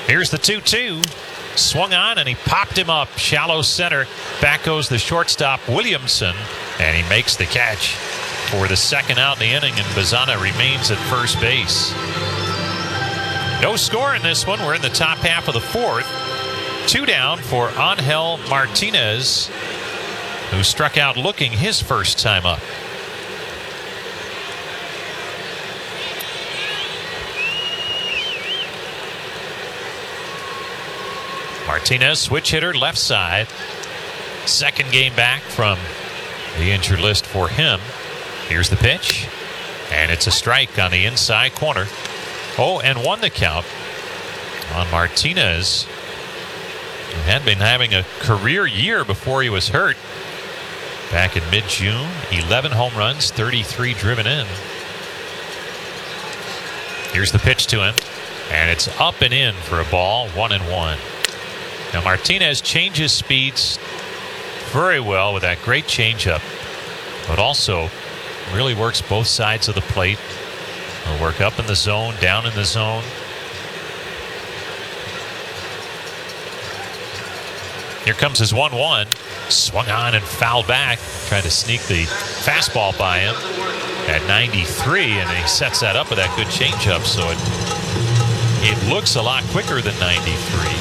Here's the 2-2. Swung on and he popped him up. Shallow center. Back goes the shortstop, Williamson. And he makes the catch for the second out in the inning. And Bazana remains at first base. No score in this one. We're in the top half of the fourth. 2 down for Angel Martinez, who struck out looking his first time up. Martinez, switch hitter, left side. Second game back from the injured list for him. Here's the pitch, and it's a strike on the inside corner. 0-1 the count on Martinez, who had been having a career year before he was hurt. Back in mid-June, 11 home runs, 33 driven in. Here's the pitch to him, and it's up and in for a ball, 1-1. Now Martinez changes speeds very well with that great changeup, but also really works both sides of the plate. He'll work up in the zone, down in the zone. Here comes his 1-1. Swung on and fouled back. Tried to sneak the fastball by him at 93, and he sets that up with that good changeup, so it looks a lot quicker than 93.